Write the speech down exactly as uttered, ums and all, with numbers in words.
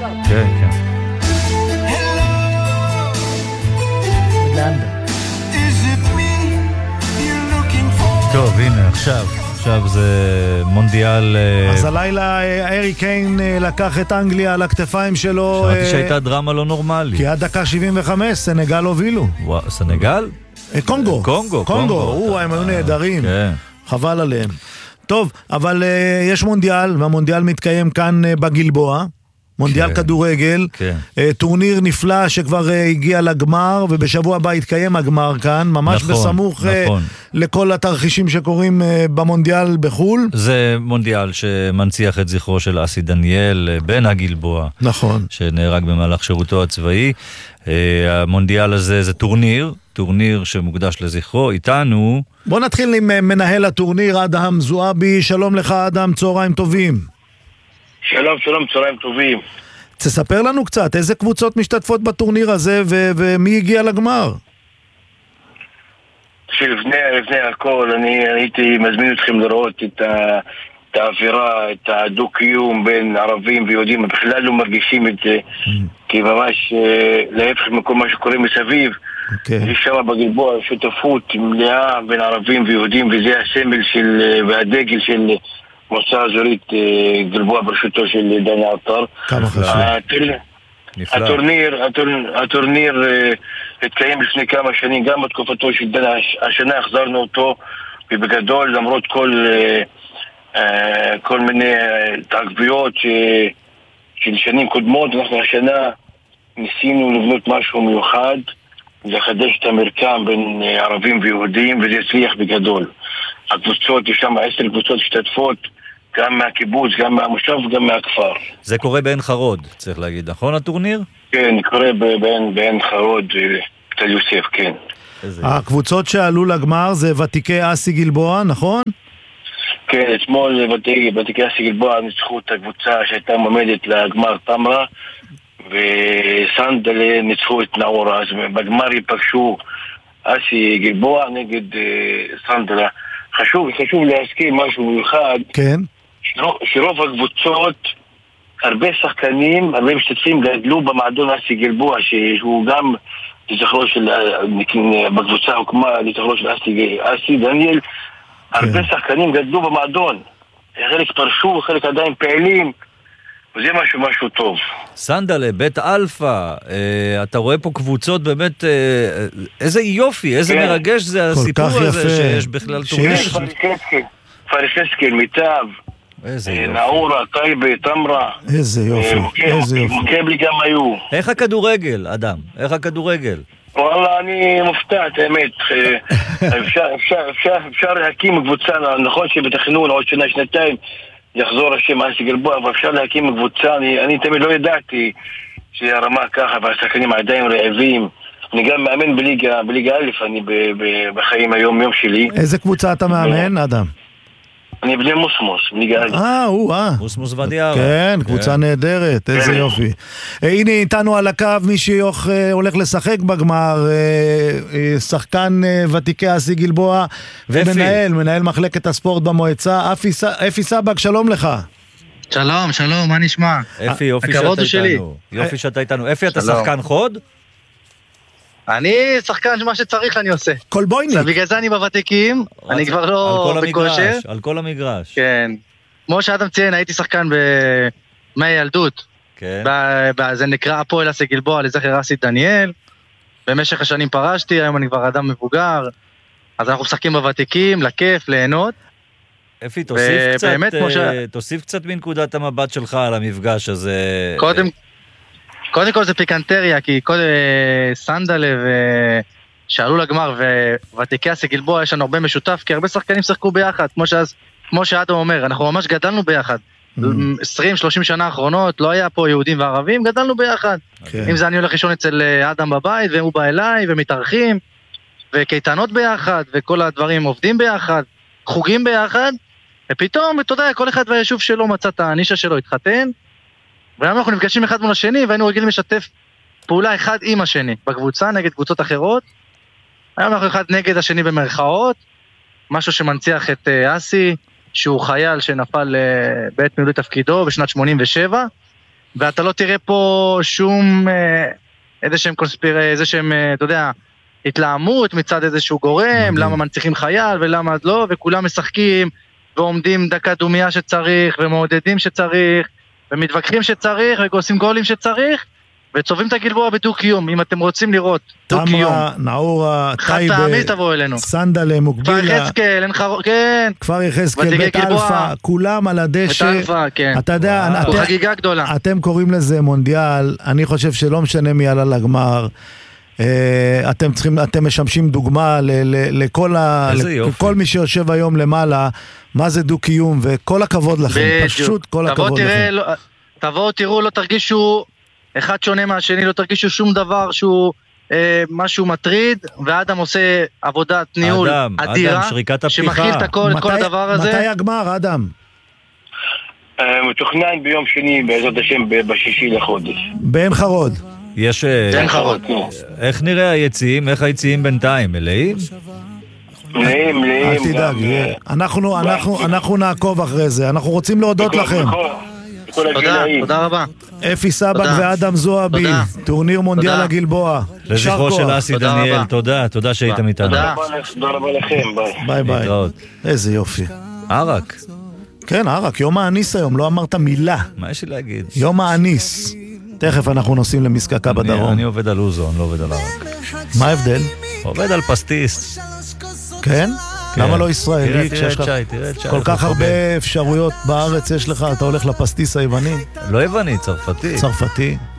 כן, כן. טוב, הנה, עכשיו. עכשיו זה מונדיאל... אז הלילה ארי קיין לקח את אנגליה על הכתפיים שלו. שמעתי שהייתה דרמה לא נורמלית. כי עד דקה שבעים וחמש סנגל הובילו. סנגל? קונגו. קונגו. קונגו, הם היו נהדרים. כן. חבל עליהם. טוב, אבל יש מונדיאל, והמונדיאל מתקיים כאן בגלבוע. מונדיאל כן, כדורגל, כן. טורניר נפלא שכבר הגיע לגמר, ובשבוע הבא יתקיים הגמר כאן, ממש נכון, בסמוך נכון. לכל התרחישים שקורים במונדיאל בחול. זה מונדיאל שמנציח את זכרו של אסי דניאל, בן הגלבוע, נכון. שנהרג במהלך שירותו הצבאי. המונדיאל הזה זה טורניר, טורניר שמוקדש לזכרו, איתנו. בוא נתחיל עם מנהל הטורניר, אדם זועבי. שלום לך אדם, צהריים טובים. שלום, שלום, צהריים טובים. תספר לנו קצת, איזה קבוצות משתתפות בטורניר הזה ו- ומי הגיע לגמר? שלפני לפני הכל, אני הייתי מזמין אתכם לראות את, ה- את האווירה, את הדו-קיום בין ערבים ויהודים. בכלל לא מרגישים את זה, mm. כי ממש להפך מכל מה שקורה מסביב. Okay. יש שם בגלבוע שותפות מלאה בין ערבים ויהודים, וזה הסמל של, והדגל של... מועצה אזורית גלבוע בראשותו של דני עטר. כמה חשוב. הטורניר, הטורניר התקיים לפני כמה שנים, גם בתקופתו של דני. השנה החזרנו אותו, ובגדול, למרות כל כל מיני התעכבויות של שנים קודמות, אנחנו השנה ניסינו לבנות משהו מיוחד, לחדש את המרקם בין ערבים ויהודים, וזה הצליח בגדול. הקבוצות, יש שם עשר קבוצות השתתפות, גם מהקיבוץ, גם מהמושב, גם מהכפר. זה קורה בעין חרוד, צריך להגיד, נכון הטורניר? כן, קורה בעין, בעין חרוד, תל יוסף, כן. הקבוצות שעלו לגמר זה ותיקי אסי גלבוע, נכון? כן, אתמול ותיקי אסי גלבוע ניצחו את הקבוצה שהייתה מועמדת לגמר תמרה, וסנדלה ניצחו את נאורה, אז בגמר ייפגשו אסי גלבוע נגד סנדלה. חשוב, חשוב להזכיר משהו מיוחד. כן. שרוב הקבוצות, הרבה שחקנים, הרבה משתתפים גדלו במועדון אסי גלבוע, שהוא גם לזכרו של, בקבוצה הוקמה לזכרו של אסי, אסי דניאל. הרבה שחקנים גדלו במועדון. חלק פרשו, חלק עדיין פעילים. וזה משהו, משהו טוב. סנדלה, בית אלפא, אה, אתה רואה פה קבוצות באמת, אה, איזה יופי, איזה כן. מרגש זה הסיפור הזה שיש בכלל טורניר. פריססקי, מיטב, נאורה, טייבה, תמרה. איזה יופי, איזה יופי. מקבלי גם היו. איך הכדורגל, אדם? איך הכדורגל? וואלה, אני מופתע, האמת. אפשר, אפשר, אפשר, אפשר להקים קבוצה, נכון שבתכנון עוד שנה, שנתיים, יחזור השם אסי גלבוע, אבל אפשר להקים קבוצה. אני, אני תמיד לא ידעתי שהרמה ככה, והשחקנים עדיין רעבים. אני גם מאמן בליגה, בליגה א', אני ב, ב, בחיים היום יום שלי. איזה קבוצה אתה מאמן, אדם? אני בני מוסמוס, בליגה א'. אה, הוא, אה. מוסמוס ודיארה. כן, קבוצה נהדרת, איזה יופי. הנה איתנו על הקו מי שהולך לשחק בגמר, שחקן ותיקי אסי גלבוע, ומנהל, מנהל מחלקת הספורט במועצה, אפי סבק, שלום לך. שלום, שלום, מה נשמע? אפי, יופי שאתה איתנו. יופי שאתה איתנו. אפי, אתה שחקן חוד? אני שחקן שמה שצריך אני עושה. קולבויניק. בגלל זה אני בוותיקים, אני כבר לא בכושר. על כל המגרש. כן. כמו שאדם ציין, הייתי שחקן במי ילדות. כן. זה נקרא הפועל אסי גלבוע לזכר אסי דניאל. במשך השנים פרשתי, היום אני כבר אדם מבוגר. אז אנחנו משחקים בוותיקים, לכיף, ליהנות. אפי, תוסיף קצת מנקודת המבט שלך על המפגש הזה. קודם קודם כל זה פיקנטריה, כי קודם סנדלה שעלו לגמר וותיקי אסי גלבוע יש לנו הרבה משותף, כי הרבה שחקנים שחקו ביחד, כמו, שאז, כמו שאדם אומר, אנחנו ממש גדלנו ביחד. עשרים שלושים שנה האחרונות, לא היה פה יהודים וערבים, גדלנו ביחד. Okay. אם זה אני הולך ראשון אצל אדם בבית, והוא בא אליי, ומתארחים, וקייטנות ביחד, וכל הדברים עובדים ביחד, חוגים ביחד, ופתאום, אתה יודע, כל אחד והיישוב שלו מצא את הנישה שלו, התחתן, והיום אנחנו נפגשים אחד מול השני, והיינו רגילים לשתף פעולה אחד עם השני, בקבוצה, נגד קבוצות אחרות. היום אנחנו אחד נגד השני במרכאות, משהו שמנציח את אסי, שהוא חייל שנפל בעת מילוי תפקידו בשנת שמונים ושבע, ואתה לא תראה פה שום איזה שהם קונספיר, איזה שהם, אתה יודע, התלהמות מצד איזשהו גורם, למה מנציחים חייל ולמה לא, וכולם משחקים ועומדים דקה דומיה שצריך, ומעודדים שצריך, ומתווכחים שצריך, ועושים גולים שצריך, וצובעים את הגלבוע בדו-קיום, אם אתם רוצים לראות, דו-קיום. תמרה, נאורה, טייבה, סנדלה, מוגבילה, כפר יחזקאל, אין חרור, כן. כפר יחזקאל, בית אלפה, כולם על הדשא. בית אלפה, כן. אתה יודע, הוא חגיגה גדולה. אתם קוראים לזה מונדיאל, אני חושב שלא משנה מי עלה לגמר, אתם צריכים, אתם משמשים דוגמה לכל מי שיושב היום למעלה, מה זה דו-קיום, וכל הכבוד לכם, פשוט כל הכבוד לכם. תבואו, תראו, לא תרגישו אחד שונה מהשני, לא תרגישו שום דבר שהוא משהו מטריד, ואדם עושה עבודת ניהול אדירה, שמכיל את כל הדבר הזה. מתי הגמר, אדם? מתוכנן ביום שני, בעזרת השם, בשישי לחודש. בעין חרוד. יש... בעין חרוד, כן. איך נראה היציאים? איך היציאים בינתיים? מלאים? מלאים, מלאים. אל תדאג, אנחנו נעקוב אחרי זה, אנחנו רוצים להודות לכם. תודה, תודה רבה. אפי סבק ואדם זועבי, טורניר מונדיאל הגלבוע. לזכרו של אסי דניאל, תודה, תודה שהייתם איתנו. תודה רבה לכם, ביי. ביי ביי. איזה יופי. ערק. כן, ערק, יום האניס היום, לא אמרת מילה. מה יש לי להגיד? יום האניס. תכף אנחנו נוסעים למזקקה בדרום. אני עובד על אוזו, אני לא עובד על ערק. מה ההבדל? עובד על פסטיס. כן? למה לא ישראלי? תראה את שי, תראה את שי. כל כך הרבה אפשרויות בארץ יש לך, אתה הולך לפסטיס היווני? לא יווני, צרפתי. צרפתי.